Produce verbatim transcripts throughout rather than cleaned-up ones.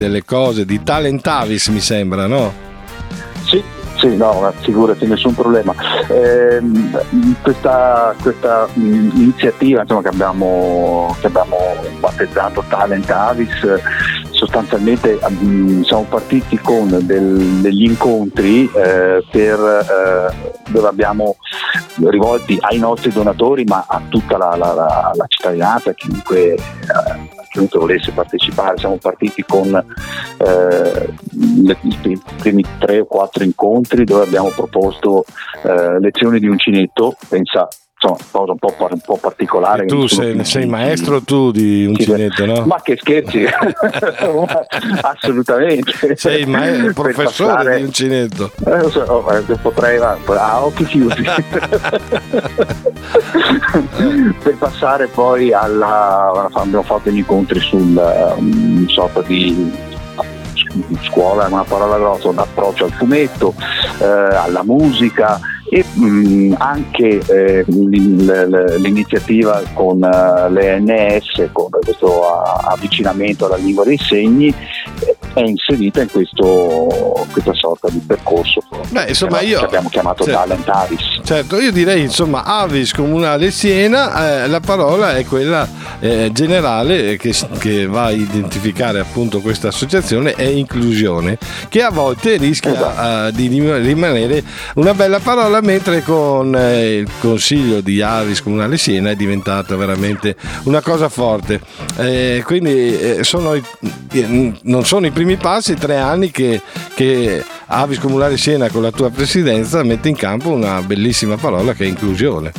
delle cose di Talentavis, mi sembra, no? Sì, sì, no, figurati, nessun problema. Eh, questa questa mh, iniziativa, insomma, che abbiamo, che abbiamo battezzato Talentavis, sostanzialmente mh, siamo partiti con del, degli incontri eh, per, eh, dove abbiamo rivolti ai nostri donatori, ma a tutta la, la, la, la cittadinanza, chiunque, eh, chiunque volesse partecipare. Siamo partiti con eh, le, i primi tre o quattro incontri dove abbiamo proposto eh, lezioni di uncinetto, pensa, insomma, cosa un po', un po' particolare. E tu sei, chi, sei chi, maestro tu di uncinetto, no? Ma che scherzi, assolutamente. Sei ma- il professore passare, di uncinetto. Eh, so, oh, potrei, a occhi chiusi. Per passare poi alla, abbiamo fatto degli incontri sul um, sorta di scuola, è una parola grossa, un approccio al fumetto, eh, alla musica, e mh, anche eh, l'iniziativa con uh, l'E N S, con questo uh, avvicinamento alla lingua dei segni, eh, è inserita in questo, questa sorta di percorso. Beh, insomma, che io, abbiamo chiamato certo, Talentavis. Certo, io direi, insomma, Avis Comunale Siena, eh, la parola è quella eh, generale che, che va a identificare appunto questa associazione, è inclusione, che a volte rischia esatto. uh, di rimanere una bella parola, mentre con eh, il consiglio di Avis Comunale Siena è diventata veramente una cosa forte. Eh, quindi eh, sono i, eh, non sono i primi passi, tre anni che, che Avis Comunale Siena con la tua presidenza mette in campo una bellissima parola che è inclusione.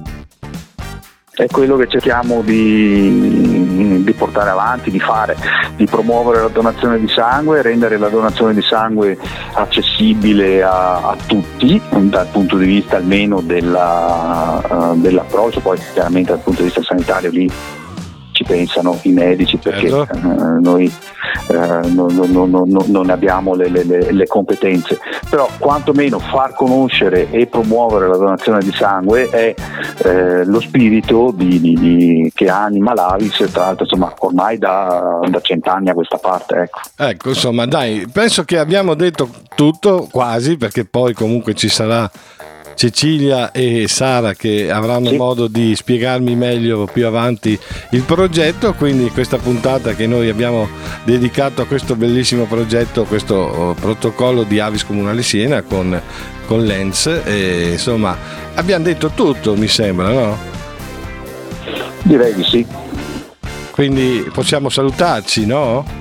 È quello che cerchiamo di, di portare avanti, di fare, di promuovere la donazione di sangue, rendere la donazione di sangue accessibile a, a tutti, dal punto di vista almeno della, uh, dell'approccio, poi chiaramente dal punto di vista sanitario lì ci pensano i medici, perché certo. uh, noi uh, non, non, non, non abbiamo le, le, le competenze, però quantomeno far conoscere e promuovere la donazione di sangue è eh, lo spirito di, di, di, che anima l'Avis, tra l'altro, insomma, ormai da, da cent'anni a questa parte. Ecco. ecco, insomma, dai, penso che abbiamo detto tutto quasi, perché poi comunque ci sarà Cecilia e Sara che avranno sì. modo di spiegarmi meglio più avanti il progetto, quindi questa puntata che noi abbiamo dedicato a questo bellissimo progetto, questo protocollo di Avis Comunale Siena con, con l'E N S, e insomma abbiamo detto tutto, mi sembra, no? Direi di sì. Quindi possiamo salutarci, no?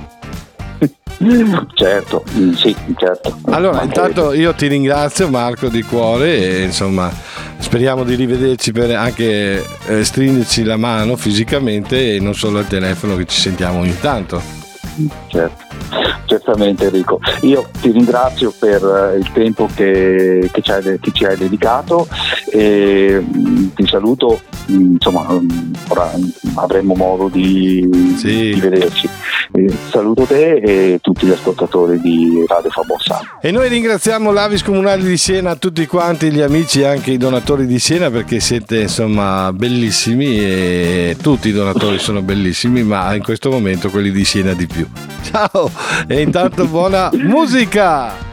Certo, sì, certo. Allora, ma intanto che... io ti ringrazio, Marco, di cuore, e insomma speriamo di rivederci per anche eh, stringerci la mano fisicamente e non solo al telefono, che ci sentiamo ogni tanto. Certo, certamente Enrico. Io ti ringrazio per il tempo che, che, ci, hai, che ci hai dedicato e ti saluto, insomma ora avremo modo di, sì. di vederci. Eh, saluto te e tutti gli ascoltatori di Radio Fabon Sangue. E noi ringraziamo l'Avis Comunale di Siena, tutti quanti gli amici e anche i donatori di Siena, perché siete insomma bellissimi, e tutti i donatori sono bellissimi, ma in questo momento quelli di Siena di più. Ciao, e intanto buona musica!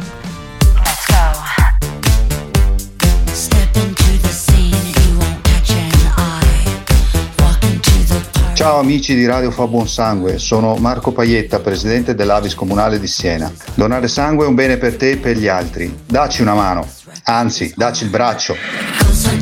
Ciao amici di Radio Fabon Sangue, sono Marco Paietta, presidente dell'Avis Comunale di Siena. Donare sangue è un bene per te e per gli altri. Dacci una mano, anzi, dacci il braccio.